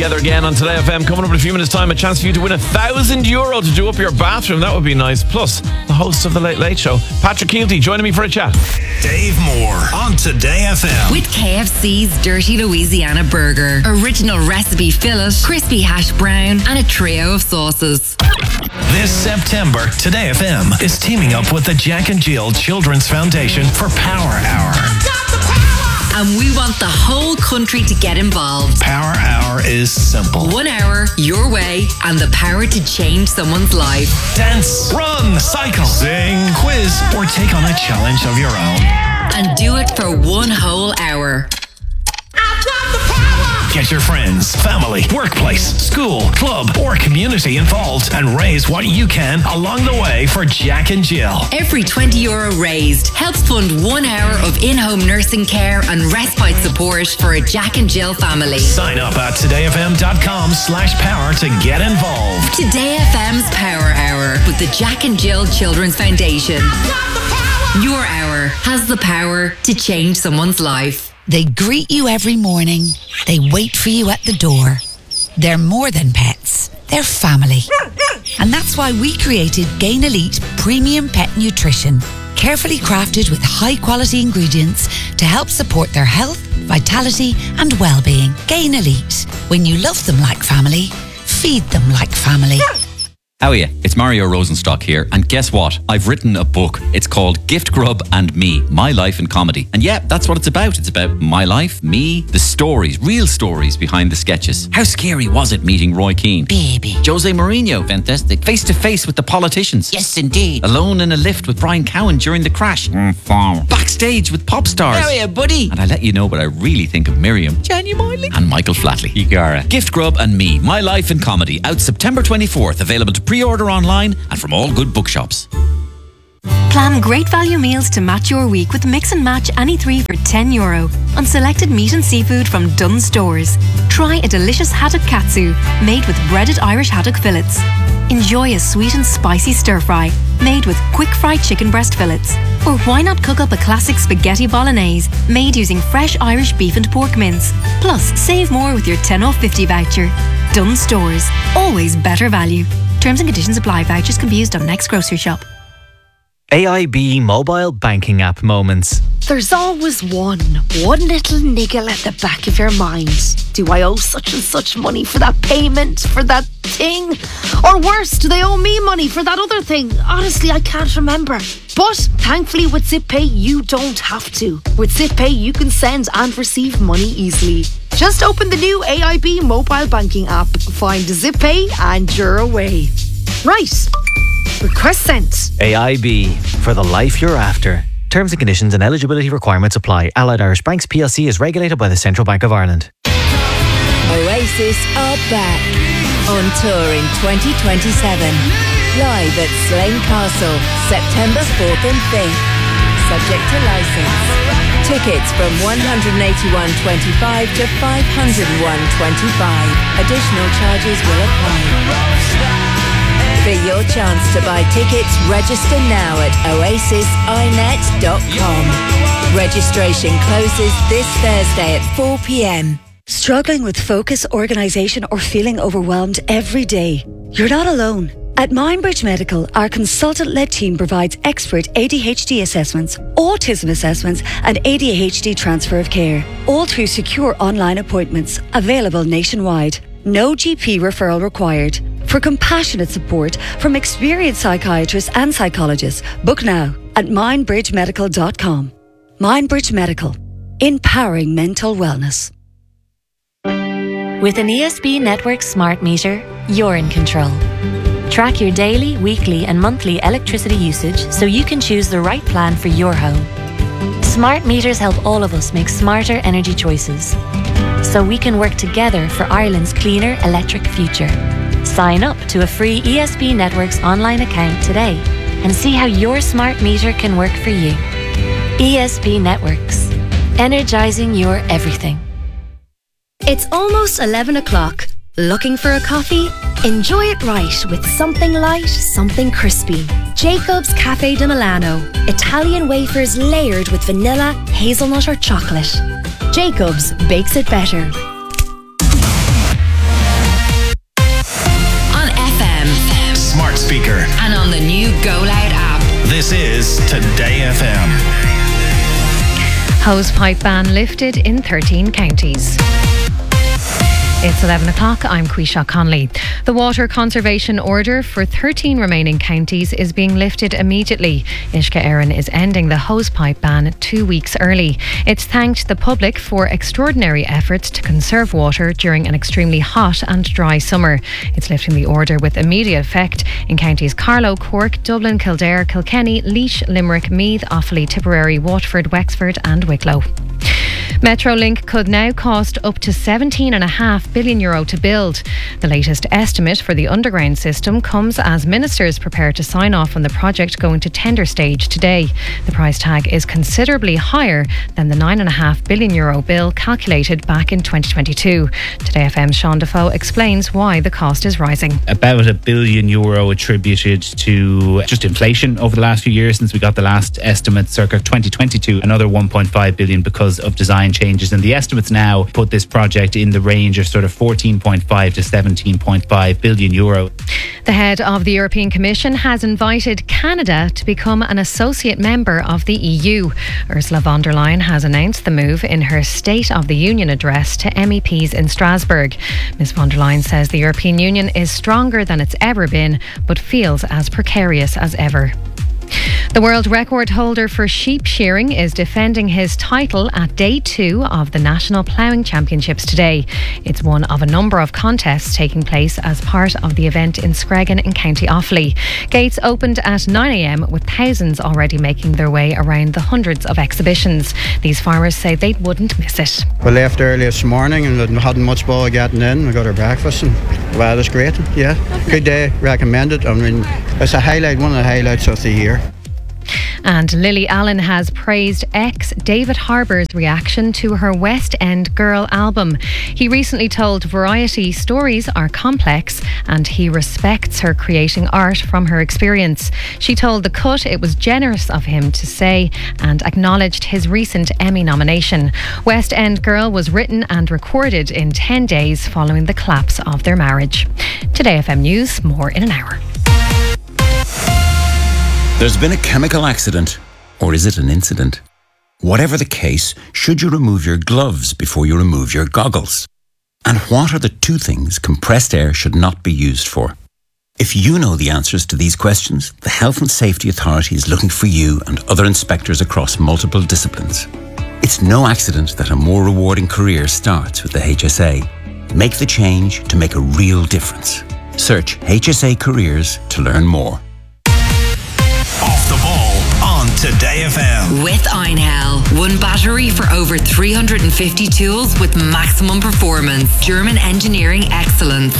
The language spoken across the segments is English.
together again on Today FM. Coming up in a few minutes' time, a chance for you to win €1,000 to do up your bathroom. That would be nice. Plus, the host of The Late Late Show, Patrick Keelty, joining me for a chat. Dave Moore on Today FM. With KFC's Dirty Louisiana Burger. Original recipe fillet, crispy hash brown, and a trio of sauces. This September, Today FM is teaming up with the Jack and Jill Children's Foundation for Power Hour. And we want the whole country to get involved. Power Hour is simple. 1 hour, your way, and the power to change someone's life. Dance, run, cycle, sing, quiz, or take on a challenge of your own. And do it for 1 whole hour. I've got the power! Get your friends, family, workplace, school, club, or community involved and raise what you can along the way for Jack and Jill. Every €20 raised helps fund 1 hour of in-home nursing care and respite support for a Jack and Jill family. Sign up at todayfm.com/power to get involved. Today FM's Power Hour with the Jack and Jill Children's Foundation. Your hour has the power to change someone's life. They greet you every morning. They wait for you at the door. They're more than pets. They're family. And that's why we created Gain Elite Premium Pet Nutrition. Carefully crafted with high-quality ingredients to help support their health, vitality and well-being. Gain Elite. When you love them like family, feed them like family. How are you? It's Mario Rosenstock here, and guess what? I've written a book. It's called Gift Grub and Me, My Life in Comedy. And yeah, that's what it's about. It's about my life, me, the stories, real stories behind the sketches. How scary was it meeting Roy Keane? Baby. Jose Mourinho, fantastic. Face to face with the politicians. Yes, indeed. Alone in a lift with Brian Cowan during the crash. Backstage with pop stars. How are you, buddy? And I let you know what I really think of Miriam. Genuinely? And Michael Flatley. Igara. Gift Grub and Me, My Life in Comedy. Out September 24th. Available to pre-order online and from all good bookshops. Plan great value meals to match your week with Mix and Match any 3 for €10 on selected meat and seafood from Dunnes Stores. Try a delicious haddock katsu made with breaded Irish haddock fillets. Enjoy a sweet and spicy stir fry made with quick fried chicken breast fillets. Or why not cook up a classic spaghetti bolognese made using fresh Irish beef and pork mince. Plus, save more with your 10 off 50 voucher. Dunnes Stores. Always better value. Terms and conditions apply. Vouchers can be used on next grocery shop. AIB mobile banking app moments. There's always one little niggle at the back of your mind. Do I owe such and such money for that payment, for that thing? Or worse, do they owe me money for that other thing? Honestly, I can't remember. But thankfully with ZipPay, you don't have to. With ZipPay, you can send and receive money easily. Just open the new AIB mobile banking app, find ZipPay and you're away. Right. Request sent. AIB, for the life you're after. Terms and conditions and eligibility requirements apply. Allied Irish Banks PLC is regulated by the Central Bank of Ireland. Oasis are back on tour in 2027. Live at Slane Castle, September 4th and 5th. Subject to licence. Tickets from $181.25 to $501.25. Additional charges will apply. For your chance to buy tickets, register now at oasisinet.com. Registration closes this Thursday at 4 p.m. Struggling with focus, organisation or feeling overwhelmed every day? You're not alone. At Mindbridge Medical, our consultant-led team provides expert ADHD assessments, autism assessments and ADHD transfer of care, all through secure online appointments, available nationwide. No GP referral required. For compassionate support from experienced psychiatrists and psychologists, book now at mindbridgemedical.com. Mindbridge Medical, empowering mental wellness. With an ESB Network smart meter, you're in control. Track your daily, weekly and monthly electricity usage so you can choose the right plan for your home. Smart meters help all of us make smarter energy choices, so we can work together for Ireland's cleaner electric future. Sign up to a free ESB Networks online account today and see how your smart meter can work for you. ESB Networks, energizing your everything. It's almost 11 o'clock. Looking for a coffee? Enjoy it right with something light, something crispy. Jacob's Cafe di Milano. Italian wafers layered with vanilla, hazelnut or chocolate. Jacob's bakes it better. Hosepipe ban lifted in 13 counties. It's 11 o'clock. I'm Quisha Conley. The water conservation order for 13 remaining counties is being lifted immediately. Uisce Éireann is ending the hosepipe ban 2 weeks early. It's thanked the public for extraordinary efforts to conserve water during an extremely hot and dry summer. It's lifting the order with immediate effect in counties Carlow, Cork, Dublin, Kildare, Kilkenny, Laois, Limerick, Meath, Offaly, Tipperary, Waterford, Wexford and Wicklow. Metrolink could now cost up to €17.5 billion to build. The latest estimate for the underground system comes as ministers prepare to sign off on the project going to tender stage today. The price tag is considerably higher than the €9.5 billion bill calculated back in 2022. Today FM's Sean Defoe explains why the cost is rising. About €1 billion attributed to just inflation over the last few years since we got the last estimate circa 2022. Another €1.5 billion because of design changes, and the estimates now put this project in the range of sort of 14.5 to 17.5 billion euro. The head of the European Commission has invited Canada to become an associate member of the EU. Ursula von der Leyen has announced the move in her State of the Union address to MEPs in Strasbourg. Ms von der Leyen says the European Union is stronger than it's ever been, but feels as precarious as ever. The world record holder for sheep shearing is defending his title at day 2 of the National Ploughing Championships today. It's one of a number of contests taking place as part of the event in Screggan in County Offaly. Gates opened at 9 a.m. with thousands already making their way around the hundreds of exhibitions. These farmers say they wouldn't miss it. We left early this morning and hadn't much ball getting in. We got our breakfast and well, it's great. Yeah, good day. Recommend it. I mean, it's a highlight, one of the highlights of the year. And Lily Allen has praised ex-David Harbour's reaction to her West End Girl album. He recently told Variety stories are complex and he respects her creating art from her experience. She told The Cut it was generous of him to say and acknowledged his recent Emmy nomination. West End Girl was written and recorded in 10 days following the collapse of their marriage. Today FM News, more in an hour. There's been a chemical accident, or is it an incident? Whatever the case, should you remove your gloves before you remove your goggles? And what are the 2 things compressed air should not be used for? If you know the answers to these questions, the Health and Safety Authority is looking for you and other inspectors across multiple disciplines. It's no accident that a more rewarding career starts with the HSA. Make the change to make a real difference. Search HSA Careers to learn more. Off the ball on Today FM. With Einhell. One battery for over 350 tools with maximum performance. German engineering excellence.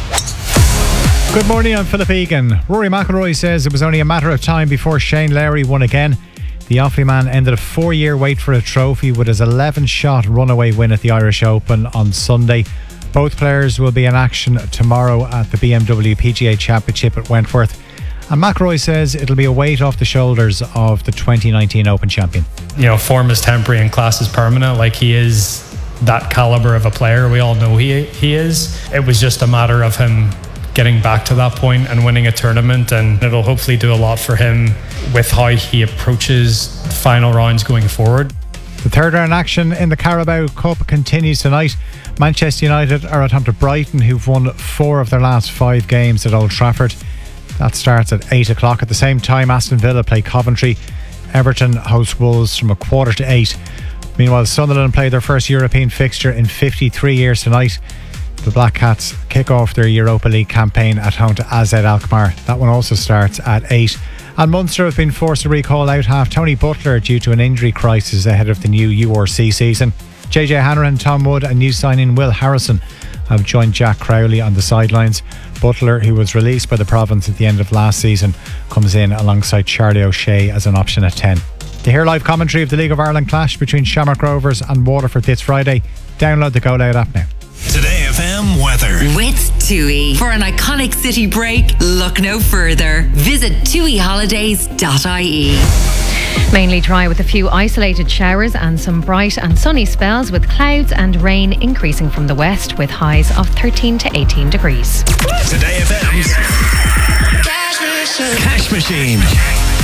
Good morning, I'm Philip Egan. Rory McIlroy says it was only a matter of time before Shane Lowry won again. The Offaly man ended a 4-year wait for a trophy with his 11-shot runaway win at the Irish Open on Sunday. Both players will be in action tomorrow at the BMW PGA Championship at Wentworth. And McIlroy says it'll be a weight off the shoulders of the 2019 Open champion. You know, form is temporary and class is permanent. Like, he is that caliber of a player. We all know he is. It was just a matter of him getting back to that point and winning a tournament, and it'll hopefully do a lot for him with how he approaches the final rounds going forward. The third round action in the Carabao Cup continues tonight. Manchester United are at home to Brighton, who've won 4 of their last 5 games at Old Trafford. That starts at 8 o'clock. At the same time, Aston Villa play Coventry. Everton host Wolves from 7:15. Meanwhile, Sunderland play their first European fixture in 53 years tonight. The Black Cats kick off their Europa League campaign at home to AZ Alkmaar. That one also starts at 8. And Munster have been forced to recall out half Tony Butler due to an injury crisis ahead of the new URC season. JJ Hanrahan, Tom Wood and new signing Will Harrison have joined Jack Crowley on the sidelines. Butler, who was released by the province at the end of last season, comes in alongside Charlie O'Shea as an option at 10. To hear live commentary of the League of Ireland clash between Shamrock Rovers and Waterford this Friday, download the Go Loud app now. Today FM weather. With TUI. For an iconic city break, look no further. Visit tuiholidays.ie. Mainly dry with a few isolated showers and some bright and sunny spells with clouds and rain increasing from the west with highs of 13 to 18 degrees. Today FM's Cash Machine.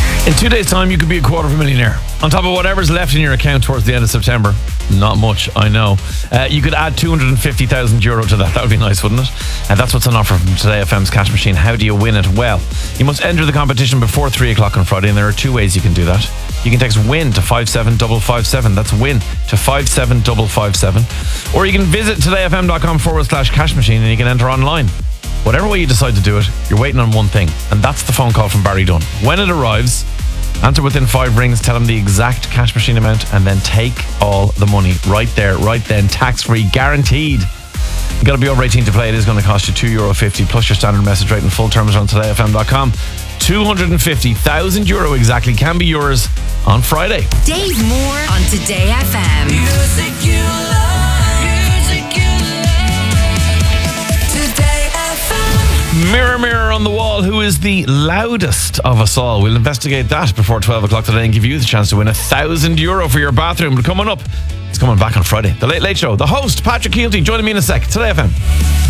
In 2 days' time, you could be a quarter of a millionaire. On top of whatever's left in your account towards the end of September. Not much, I know. You could add €250,000 to that. That would be nice, wouldn't it? And that's what's on offer from Today FM's Cash Machine. How do you win it? Well, you must enter the competition before 3 o'clock on Friday, and there are 2 ways you can do that. You can text WIN to 57557. That's WIN to 57557. Or you can visit todayfm.com/cash machine and you can enter online. Whatever way you decide to do it, you're waiting on one thing, and that's the phone call from Barry Dunn. When it arrives, answer within 5 rings, tell him the exact cash machine amount, and then take all the money right there, right then, tax-free, guaranteed. You've got to be over 18 to play. It is going to cost you €2.50 plus your standard message rate, and full terms on todayfm.com. €250,000 exactly can be yours on Friday. Dave Moore on Today FM. Music you love. Today FM. Mirror, mirror on the wall, who is the loudest of us all? We'll investigate that before 12 o'clock today and give you the chance to win €1,000 for your bathroom. But coming up, it's coming back on Friday. The Late Late Show. The host, Patrick Keelty, joining me in a sec. Today FM.